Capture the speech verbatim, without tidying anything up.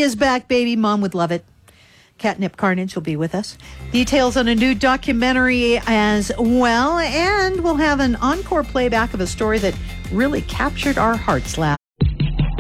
is back, baby. Mom would love it. Catnip Carnage will be with us. Details on a new documentary as well. And we'll have an encore playback of a story that really captured our hearts last